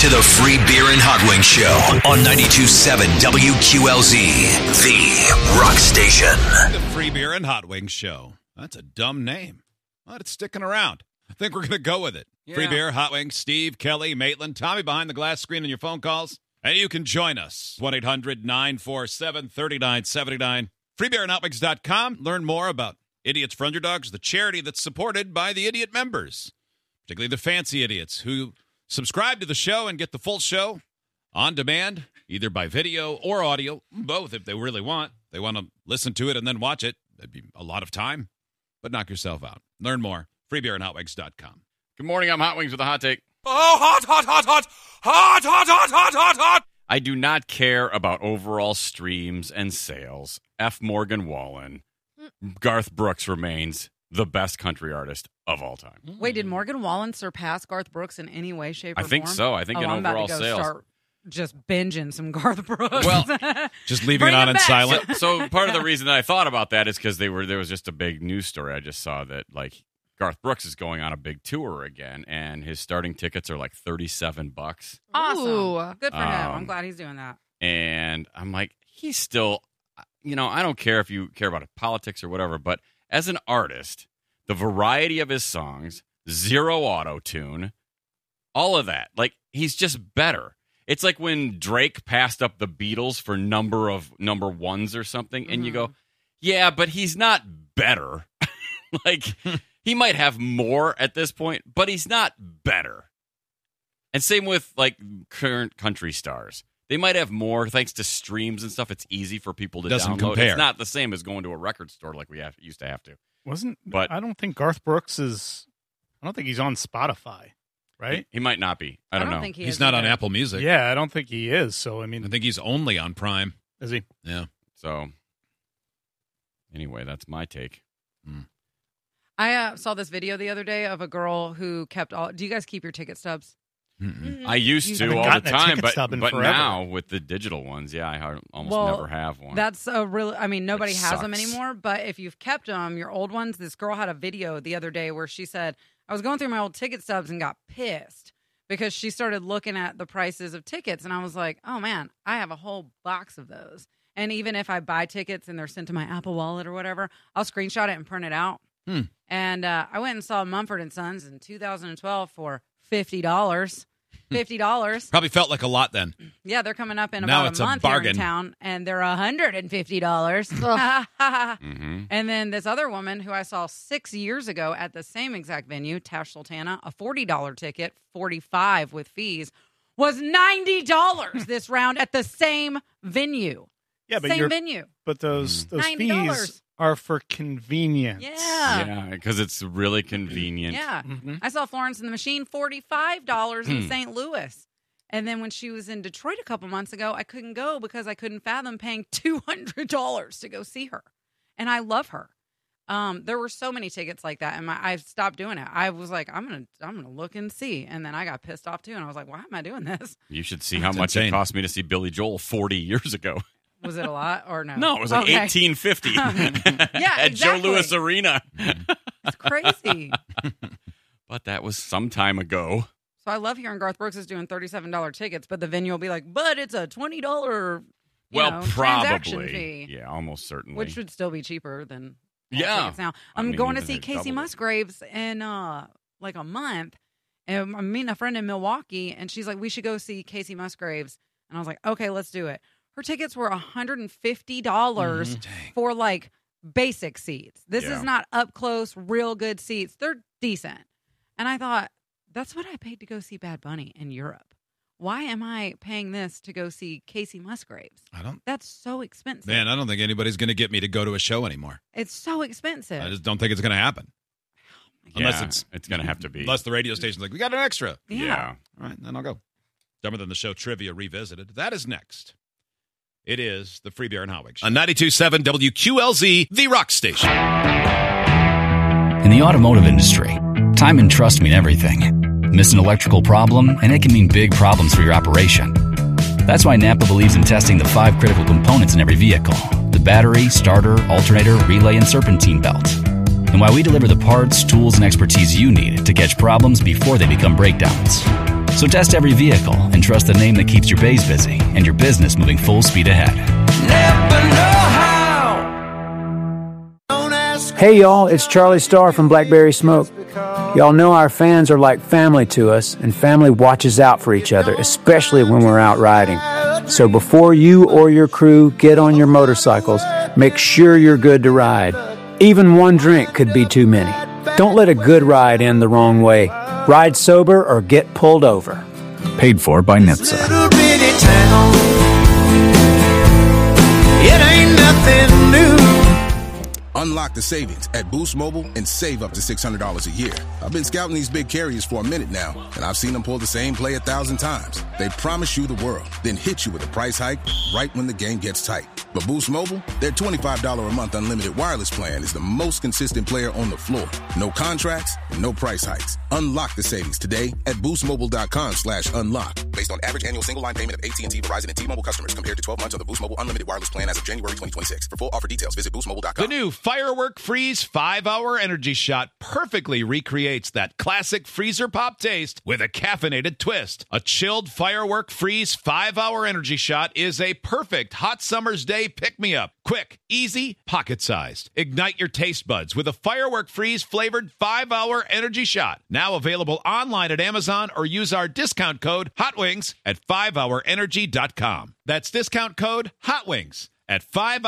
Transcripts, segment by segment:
to the Free Beer and Hot Wings Show on 92.7 WQLZ, the rock station. The Free Beer and Hot Wings Show. That's a dumb name, but it's sticking around. I think we're going to go with it. Yeah. Free Beer, Hot Wings, Steve, Kelly, Maitland, Tommy behind the glass screen on your phone calls. And you can join us, 1-800-947-3979. FreeBeerandHotWings.com. Learn more about Idiots for Underdogs, the charity that's supported by the idiot members, particularly the fancy idiots who subscribe to the show and get the full show on demand, either by video or audio, both if they really want. They want to listen to it and then watch it. That'd be a lot of time, but knock yourself out. Learn more, FreeBeerandHotWings.com. Good morning, I'm Hot Wings with a hot take. Oh, hot, hot, hot, hot, hot, hot, hot, hot, hot, hot. I do not care about overall streams and sales. F. Morgan Wallen. Garth Brooks remains the best country artist of all time. Wait, did Morgan Wallen surpass Garth Brooks in any way, shape, or form? I think so. I think in I'm overall about to go sales. Start just binging some Garth Brooks. Well, just leaving it on in silent. So part of the reason that I thought about that is because there was just a big news story I just saw that like Garth Brooks is going on a big tour again, and his starting tickets are like $37. Awesome. Ooh. Good for him. I'm glad he's doing that. And I'm like, he's still, I don't care if you care about politics or whatever, but as an artist, the variety of his songs, zero auto-tune, all of that, like, he's just better. It's like when Drake passed up the Beatles for number ones or something, and you go, yeah, but he's not better. Like, he might have more at this point, but he's not better. And same with, like, current country stars. They might have more thanks to streams and stuff. It's easy for people to Doesn't download. compare. It's not the same as going to a record store like we used to have to. I don't think Garth Brooks is. I don't think he's on Spotify, right? He might not be. I don't know. Think he's not on Apple Music. Yeah, I don't think he is. So I mean, I think he's only on Prime. Is he? Yeah. So anyway, that's my take. I saw this video the other day of a girl who kept all. Do you guys keep your ticket stubs? I used to all the time, but now with the digital ones, I almost never have one. That's a really, nobody has them sucks. anymore, but if you've kept them, your old ones, this girl had a video the other day where she said, I was going through my old ticket stubs and got pissed because she started looking at the prices of tickets, and I was like, oh man, I have a whole box of those. And even if I buy tickets and they're sent to my Apple Wallet or whatever, I'll screenshot it and print it out. And I went and saw Mumford & Sons in 2012 for $50. $50. Probably felt like a lot then. Yeah, they're coming up in Now about it's a a month here bargain. in town, and they're $150. And then this other woman who I saw 6 years ago at the same exact venue, Tash Sultana, a $40 ticket, $45 with fees, was $90 this round at the same venue. Yeah, but same venue. But those $90. fees are for convenience. Yeah. because it's really convenient. Yeah. I saw Florence and the Machine, $45 in St. Louis. And then when she was in Detroit a couple months ago, I couldn't go because I couldn't fathom paying $200 to go see her. And I love her. There were so many tickets like that, and I stopped doing it. I was like, I'm gonna look and see, and then I got pissed off too, and I was like, why am I doing this? You should see how much it cost me to see Billy Joel 40 years ago. Was it a lot or no? No, it was like $18.50 at Joe Louis Arena. It's crazy. But that was some time ago. So I love hearing Garth Brooks is doing $37 tickets, but the venue will be like, but it's a $20 transaction fee. Yeah, almost certainly. Which would still be cheaper than tickets now. I'm going to see Casey Musgraves in like a month. And I'm meeting a friend in Milwaukee, and she's like, we should go see Casey Musgraves. And I was like, okay, let's do it. Her tickets were $150 for like basic seats. This is not up close, real good seats. They're decent. And I thought, that's what I paid to go see Bad Bunny in Europe. Why am I paying this to go see Casey Musgraves? That's so expensive. Man, I don't think anybody's going to get me to go to a show anymore. It's so expensive. I just don't think it's going to happen. Unless it's going to have to be. Unless the radio station's like, we got an extra. Yeah. All right, then I'll go. Dumber Than the Show Trivia Revisited. That is next. It is the Free Beer and Hot Wings Show. On 92.7 WQLZ, the rock station. In the automotive industry, time and trust mean everything. Miss an electrical problem, and it can mean big problems for your operation. That's why Napa believes in testing the 5 critical components in every vehicle: the battery, starter, alternator, relay, and serpentine belt. And why we deliver the parts, tools, and expertise you need to catch problems before they become breakdowns. So test every vehicle and trust the name that keeps your bays busy and your business moving full speed ahead. Never know how. Hey y'all, it's Charlie Starr from Blackberry Smoke. Y'all know our fans are like family to us, and family watches out for each other, especially when we're out riding. So before you or your crew get on your motorcycles, make sure you're good to ride. Even one drink could be too many. Don't let a good ride end the wrong way. Ride sober or get pulled over. Paid for by NHTSA. It ain't nothing new. Unlock the savings at Boost Mobile and save up to $600 a year. I've been scouting these big carriers for a minute now, and I've seen them pull the same play 1,000 times. They promise you the world, then hit you with a price hike right when the game gets tight. But Boost Mobile, their $25 a month unlimited wireless plan is the most consistent player on the floor. No contracts, no price hikes. Unlock the savings today at boostmobile.com/unlock. Based on average annual single line payment of AT&T, Verizon, and T-Mobile customers compared to 12 months of the Boost Mobile unlimited wireless plan as of January 2026. For full offer details, visit boostmobile.com. The new Firework Freeze 5-Hour Energy Shot perfectly recreates that classic freezer pop taste with a caffeinated twist. A chilled Firework Freeze 5-Hour Energy Shot is a perfect hot summer's day pick-me-up. Quick, easy, pocket-sized. Ignite your taste buds with a Firework Freeze flavored 5-Hour Energy Shot. Now available online at Amazon or use our discount code HOTWINGS at 5hourenergy.com. That's discount code HOTWINGS at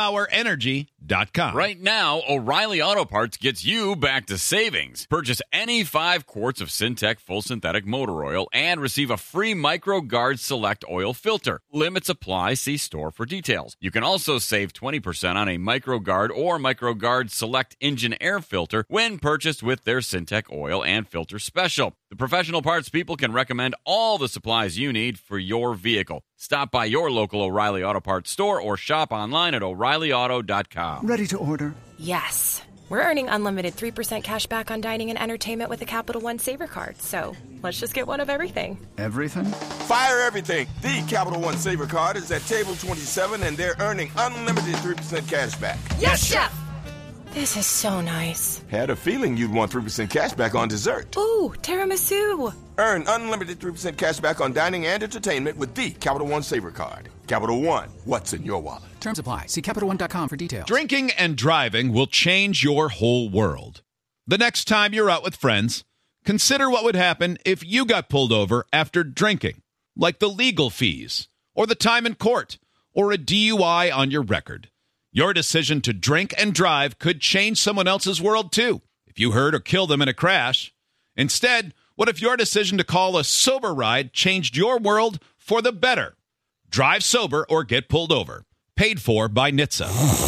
5hourenergy.com. Right now, O'Reilly Auto Parts gets you back to savings. Purchase any 5 quarts of Syntec full synthetic motor oil and receive a free MicroGuard Select oil filter. Limits apply. See store for details. You can also save 20% on a MicroGuard or MicroGuard Select engine air filter when purchased with their Syntec oil and filter special. The professional parts people can recommend all the supplies you need for your vehicle. Stop by your local O'Reilly Auto Parts store or shop online at O'ReillyAuto.com. Ready to order? Yes. We're earning unlimited 3% cash back on dining and entertainment with a Capital One Saver card. So let's just get one of everything. Everything? Fire everything. The Capital One Saver card is at table 27, and they're earning unlimited 3% cash back. Yes, Chef! This is so nice. Had a feeling you'd want 3% cash back on dessert. Ooh, tiramisu. Earn unlimited 3% cash back on dining and entertainment with the Capital One Saver card. Capital One, what's in your wallet? Terms apply. See CapitalOne.com for details. Drinking and driving will change your whole world. The next time you're out with friends, consider what would happen if you got pulled over after drinking, like the legal fees, or the time in court, or a DUI on your record. Your decision to drink and drive could change someone else's world, too, if you hurt or killed them in a crash. Instead, what if your decision to call a sober ride changed your world for the better? Drive sober or get pulled over. Paid for by NHTSA.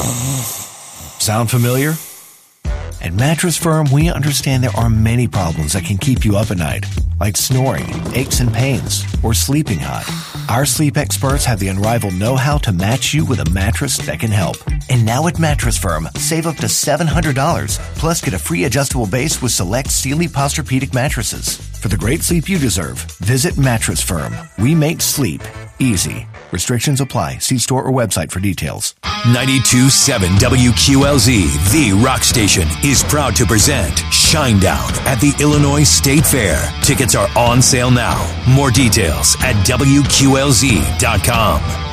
Sound familiar? At Mattress Firm, we understand there are many problems that can keep you up at night, like snoring, aches and pains, or sleeping hot. Our sleep experts have the unrivaled know-how to match you with a mattress that can help. And now at Mattress Firm, save up to $700, plus get a free adjustable base with select Sealy Posturepedic mattresses. For the great sleep you deserve, visit Mattress Firm. We make sleep easy. Restrictions apply. See store or website for details. 92.7 WQLZ, the rock station, is proud to present Shinedown at the Illinois State Fair. Tickets are on sale now. More details at WQLZ.com.